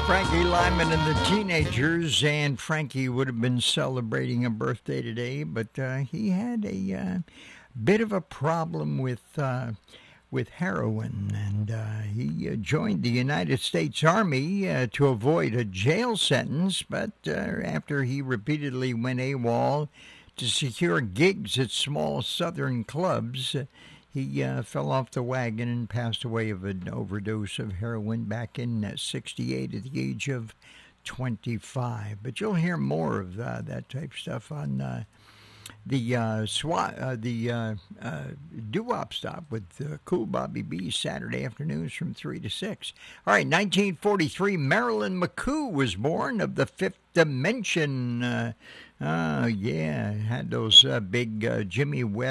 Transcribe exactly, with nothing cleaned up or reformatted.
Frankie Lyman and the Teenagers, and Frankie would have been celebrating a birthday today, but uh, he had a uh, bit of a problem with uh, with heroin, and uh, he uh, joined the United States Army uh, to avoid a jail sentence, but uh, after he repeatedly went AWOL to secure gigs at small southern clubs, uh, he uh, fell off the wagon and passed away of an overdose of heroin back in uh, sixty-eight at the age of twenty-five. But you'll hear more of uh, that type of stuff on uh, the uh, SWAT, uh, the uh, uh, doo-wop stop with uh, Cool Bobby B Saturday afternoons from three to six. All right, nineteen forty-three, Marilyn McCoo was born, of the Fifth Dimension. Uh, oh, yeah, had those uh, big uh, Jimmy Webb